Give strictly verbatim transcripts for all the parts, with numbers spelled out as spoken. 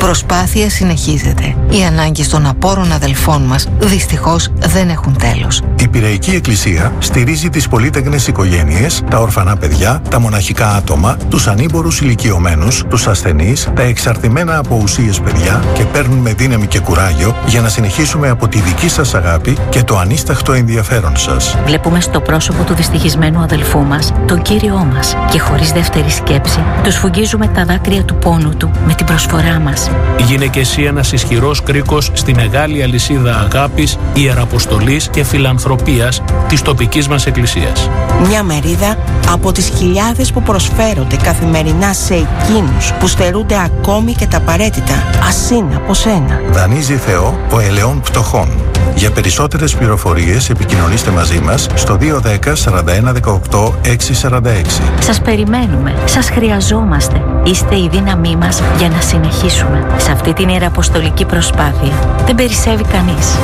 προσπάθεια συνεχίζεται. Οι ανάγκες των απόρων αδελφών μας δυστυχώς δεν έχουν τέλος. Η Πειραϊκή Εκκλησία στηρίζει τις πολύτεκνες οικογένειες, τα ορφανά παιδιά, τα μοναχικά άτομα, τους ανήμπορους ηλικιωμένους, τους ασθενείς, τα εξαρτημένα από ουσίες παιδιά και παίρνουν με δύναμη και κουράγιο για να συνεχίσουμε από τη δική σας αγάπη και το ανίσταχτο ενδιαφέρον σας. Βλέπουμε στο πρόσωπο του δυστυχισμένου αδελφού μας τον Κύριό μας και χωρίς δεύτερη σκέψη του σφουγγίζουμε τα δάκρυα του πόνου του με την προσφορά μας. Γίνε και εσύ ένας ισχυρός κρίκος στη μεγάλη αλυσίδα αγάπης, ιεραποστολής και φιλανθρωπίας της τοπικής μας εκκλησίας. Μια μερίδα από τις χιλιάδες που προσφέρονται καθημερινά σε εκείνους που στερούνται ακόμη και τα απαραίτητα, ας είναι από σένα. Δανείζει Θεό ο ελαιών πτωχών. Για περισσότερες πληροφορίες επικοινωνήστε μαζί μας στο δύο ένα μηδέν σαράντα ένα δεκαοκτώ έξι σαράντα έξι. Σας περιμένουμε, σας χρειαζόμαστε. Είστε η δύναμή μας για να συνεχίσουμε σε αυτή την ιεραποστολική προσπάθεια. Δεν περισσεύει κανείς.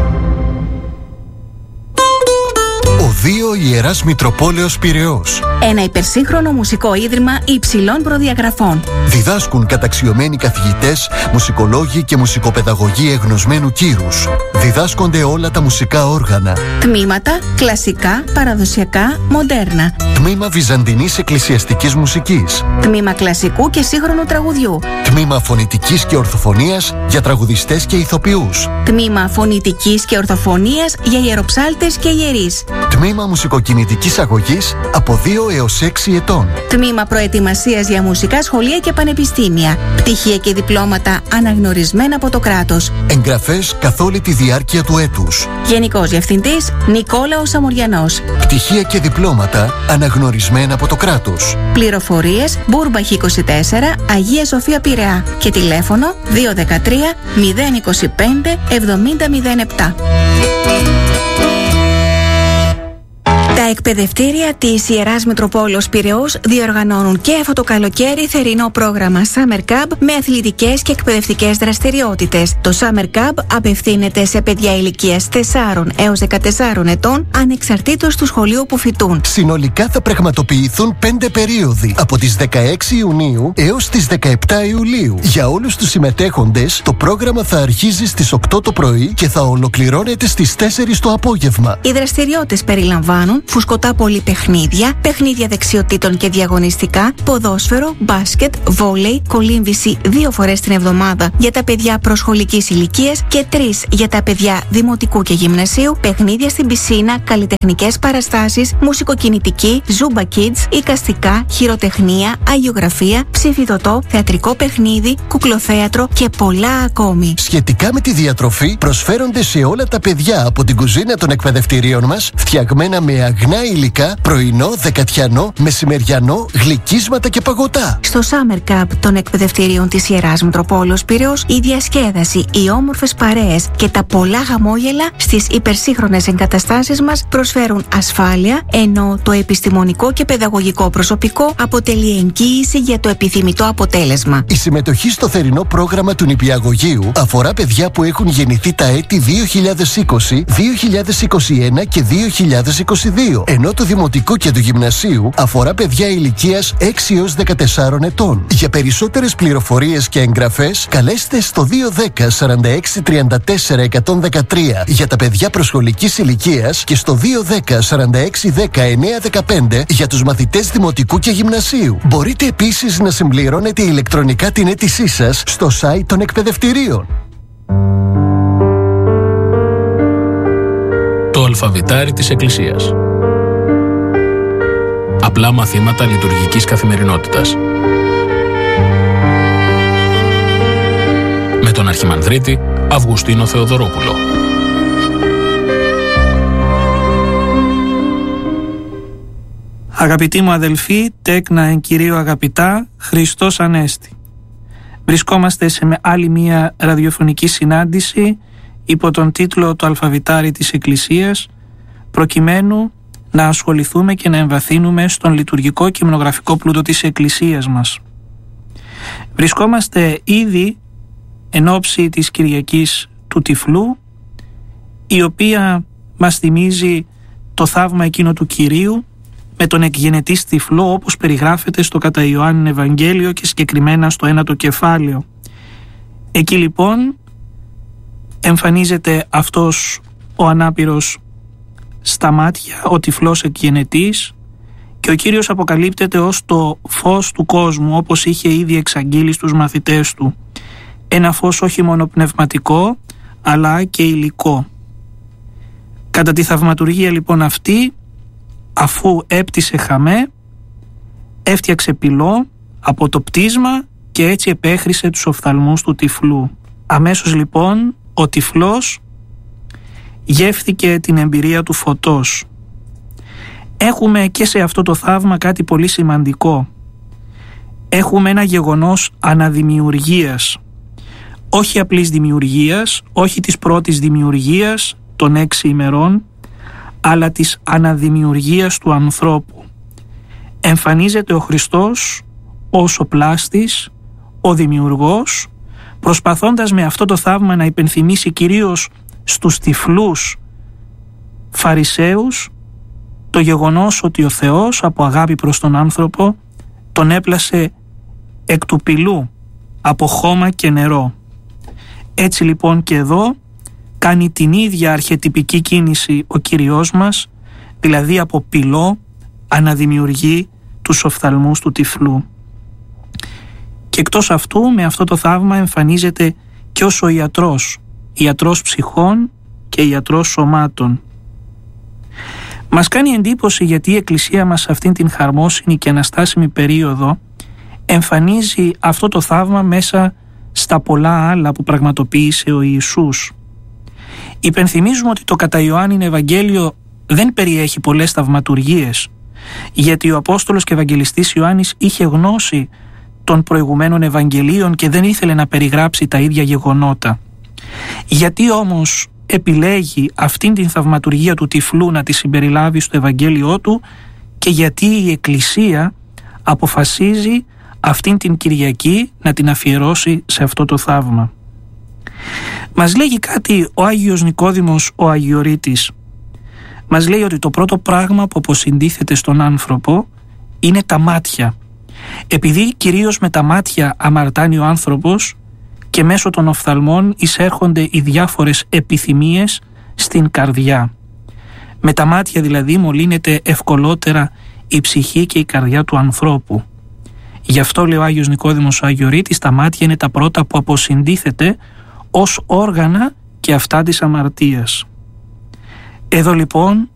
Οδείο Ιεράς Μητροπόλεως Πειραιώς. Ένα υπερσύγχρονο μουσικό ίδρυμα υψηλών προδιαγραφών. Διδάσκουν καταξιωμένοι καθηγητές, μουσικολόγοι και μουσικοπαιδαγωγοί εγνωσμένου κύρους. Διδάσκονται όλα τα μουσικά όργανα. Τμήματα κλασικά, παραδοσιακά, μοντέρνα. Τμήμα βυζαντινής εκκλησιαστικής μουσικής. Τμήμα κλασικού και σύγχρονου τραγουδιού. Τμήμα φωνητικής και ορθοφωνίας για τραγουδιστές και ηθοποιούς. Τμήμα φωνητικής και ορθοφωνίας για ιεροψάλτες και ιερείς. Τμήμα μουσικοκινητικής αγωγής από δύο έως έξι ετών. Τμήμα προετοιμασίας για μουσικά σχολεία και πανεπιστήμια. Πτυχία και διπλώματα αναγνωρισμένα από το κράτος. Εγγραφές καθ' όλη τη διάρκεια του έτους. Γενικός Διευθυντής Νικόλαος Αμοριανός. Πτυχία και διπλώματα αναγνωρισμένα από το κράτος. Πληροφορίες Μπούρμπαχ είκοσι τέσσερα, Αγία Σοφία Πειραιά και τηλέφωνο δύο ένα τρία μηδέν είκοσι πέντε εβδομήντα μηδέν επτά. Τα εκπαιδευτήρια της Ιεράς Μητροπόλεως Πειραιώς διοργανώνουν και αυτό το καλοκαίρι θερινό πρόγραμμα Summer Camp με αθλητικές και εκπαιδευτικές δραστηριότητες. Το Summer Camp απευθύνεται σε παιδιά ηλικίας τεσσάρων έως δεκατεσσάρων ετών, ανεξαρτήτως του σχολείου που φοιτούν. Συνολικά θα πραγματοποιηθούν πέντε περίοδοι από τις δεκαέξι Ιουνίου έως τις δεκαεπτά Ιουλίου. Για όλους τους συμμετέχοντες, το πρόγραμμα θα αρχίζει στις οκτώ το πρωί και θα ολοκληρώνεται στις τέσσερις το απόγευμα. Οι δραστηριότητες περιλαμβάνουν φουσκωτά πολυπαιχνίδια, παιχνίδια δεξιοτήτων και διαγωνιστικά, ποδόσφαιρο, μπάσκετ, βόλεϊ, κολύμβηση δύο φορές την εβδομάδα για τα παιδιά προσχολικής ηλικίας και τρεις για τα παιδιά δημοτικού και γυμνασίου, παιχνίδια στην πισίνα, καλλιτεχνικές παραστάσεις, μουσικοκινητική, Zumba Kids, εικαστικά, χειροτεχνία, αγιογραφία, ψηφιδωτό, θεατρικό παιχνίδι, κουκλοθέατρο και πολλά ακόμη. Σχετικά με τη διατροφή, προσφέρονται σε όλα τα παιδιά από την κουζίνα των εκπαιδευτηρίων μας, φτιαγμένα με αγνά υλικά, πρωινό, δεκατιανό, μεσημεριανό, γλυκίσματα και παγωτά. Στο Summer Camp των εκπαιδευτηρίων της Ιεράς Μητροπόλεως Πειραιώς, η διασκέδαση, οι όμορφες παρέες και τα πολλά χαμόγελα στις υπερσύγχρονες εγκαταστάσεις μας προσφέρουν ασφάλεια, ενώ το επιστημονικό και παιδαγωγικό προσωπικό αποτελεί εγγύηση για το επιθυμητό αποτέλεσμα. Η συμμετοχή στο θερινό πρόγραμμα του νηπιαγωγείου αφορά παιδιά που έχουν γεννηθεί τα έτη δύο χιλιάδες είκοσι, δύο χιλιάδες είκοσι ένα και δύο χιλιάδες είκοσι δύο, ενώ το δημοτικό και του γυμνασίου αφορά παιδιά ηλικίας έξι έως δεκατεσσάρων ετών. Για περισσότερες πληροφορίες και εγγραφές, καλέστε στο δύο ένα μηδέν σαράντα έξι τριάντα τέσσερα εκατόν δεκατρία για τα παιδιά προσχολικής ηλικίας και στο δύο ένα μηδέν σαράντα έξι δέκα εννιά δεκαπέντε για τους μαθητές δημοτικού και γυμνασίου. Μπορείτε επίσης να συμπληρώνετε ηλεκτρονικά την αίτησή σας στο site των εκπαιδευτηρίων. Το αλφαβητάρι της Εκκλησίας. Απλά μαθήματα λειτουργικής καθημερινότητας. Με τον Αρχιμανδρίτη Αυγουστίνο Θεοδωρόπουλο. Αγαπητοί μου αδελφοί, τέκνα εν Κυρίω αγαπητά, Χριστός Ανέστη. Βρισκόμαστε σε άλλη μία ραδιοφωνική συνάντηση υπό τον τίτλο «Το αλφαβητάρι της Εκκλησίας», προκειμένου να ασχοληθούμε και να εμβαθύνουμε στον λειτουργικό και υμνογραφικό πλούτο της Εκκλησίας μας. Βρισκόμαστε ήδη εν ώψη της Κυριακής του Τυφλού, η οποία μας θυμίζει το θαύμα εκείνο του Κυρίου με τον εκγενετής τυφλό, όπως περιγράφεται στο κατά Ιωάννην Ευαγγέλιο και συγκεκριμένα στο ένατο κεφάλαιο. Εκεί λοιπόν εμφανίζεται αυτός ο ανάπηρος στα μάτια, ο τυφλός εκγενετής, και ο Κύριος αποκαλύπτεται ως το φως του κόσμου, όπως είχε ήδη εξαγγείλει στους μαθητές του. Ένα φως όχι μόνο πνευματικό, αλλά και υλικό. Κατά τη θαυματουργία λοιπόν αυτή, αφού έπτυσε χαμέ, έφτιαξε πυλό από το πτίσμα και έτσι επέχρισε τους οφθαλμούς του τυφλού. Αμέσως λοιπόν ο τυφλός γεύθηκε την εμπειρία του φωτός. Έχουμε και σε αυτό το θαύμα κάτι πολύ σημαντικό. Έχουμε ένα γεγονός αναδημιουργίας. Όχι απλής δημιουργίας, όχι της πρώτης δημιουργίας των έξι ημερών, αλλά της αναδημιουργίας του ανθρώπου. Εμφανίζεται ο Χριστός ως ο πλάστης, ο δημιουργός, προσπαθώντας με αυτό το θαύμα να υπενθυμίσει κυρίως στους τυφλούς Φαρισαίους το γεγονός ότι ο Θεός από αγάπη προς τον άνθρωπο τον έπλασε εκ του πυλού από χώμα και νερό. Έτσι λοιπόν και εδώ κάνει την ίδια αρχετυπική κίνηση ο Κύριος μας, δηλαδή από πυλό αναδημιουργεί τους οφθαλμούς του τυφλού. Και εκτός αυτού με αυτό το θαύμα εμφανίζεται και ως ο ιατρός, ιατρός ψυχών και ιατρός σωμάτων. Μας κάνει εντύπωση γιατί η Εκκλησία μας σε αυτήν την χαρμόσυνη και αναστάσιμη περίοδο εμφανίζει αυτό το θαύμα μέσα στα πολλά άλλα που πραγματοποίησε ο Ιησούς. Υπενθυμίζουμε ότι το κατά Ιωάννην Ευαγγέλιο δεν περιέχει πολλές θαυματουργίες, γιατί ο Απόστολος και Ευαγγελιστής Ιωάννης είχε γνώση των προηγουμένων Ευαγγελίων και δεν ήθελε να περιγράψει τα ίδια γεγονότα. Γιατί όμως επιλέγει αυτήν την θαυματουργία του τυφλού να τη συμπεριλάβει στο Ευαγγέλιό του και γιατί η Εκκλησία αποφασίζει αυτήν την Κυριακή να την αφιερώσει σε αυτό το θαύμα. Μας λέγει κάτι ο Άγιος Νικόδημος ο Αγιορείτης. Μας λέει ότι το πρώτο πράγμα που αποσυντίθεται στον άνθρωπο είναι τα μάτια. Επειδή κυρίως με τα μάτια αμαρτάνει ο άνθρωπος και μέσω των οφθαλμών εισέρχονται οι διάφορες επιθυμίες στην καρδιά. Με τα μάτια δηλαδή μολύνεται ευκολότερα η ψυχή και η καρδιά του ανθρώπου. Γι' αυτό λέει ο Άγιος Νικόδημος ο Αγιορείτης, τα μάτια είναι τα πρώτα που αποσυντίθεται ως όργανα και αυτά της αμαρτίας. Εδώ λοιπόν